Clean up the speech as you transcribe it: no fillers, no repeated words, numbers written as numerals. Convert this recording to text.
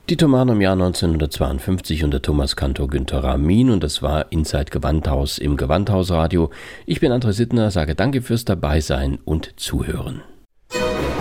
Die Thomaner im Jahr 1952 unter Thomas Kantor Günter Ramin, und das war Inside Gewandhaus im Gewandhausradio. Ich bin André Sittner, sage danke fürs Dabeisein und Zuhören.